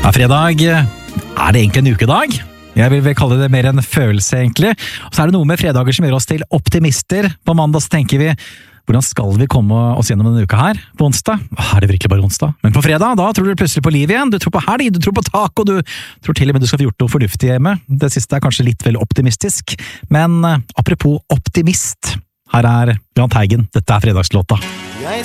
Ja, fredag det egentlig en ukedag. Jeg vil vel kalle det mer en følelse, egentlig. Og så det noe med fredager som gjør oss til optimister. På mandag så tenker vi, hvordan skal vi komme oss gjennom denne uka her? På onsdag? Det virkelig bare onsdag? Men på fredag, da tror du plutselig på liv igjen. Du tror på helg, du tror på taco, du tror til og med du skal få gjort noe fornuftig hjemme. Det siste kanskje litt vel optimistisk. Men apropos optimist, her Jahn Teigen. Dette fredagslåta.